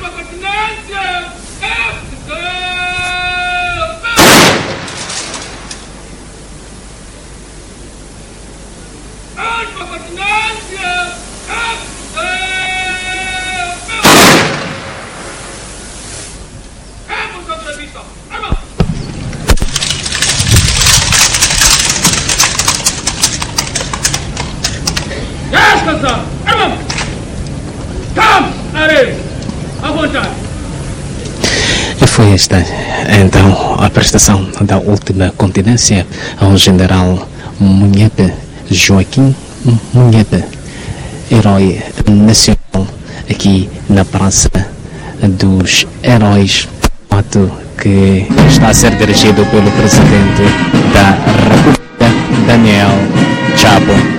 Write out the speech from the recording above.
E foi esta, então, a prestação da última continência ao general Munhepe, Joaquim Munhepe, herói nacional, aqui na Praça dos Heróis, ato que está a ser dirigido pelo Presidente da República, Daniel Chapo.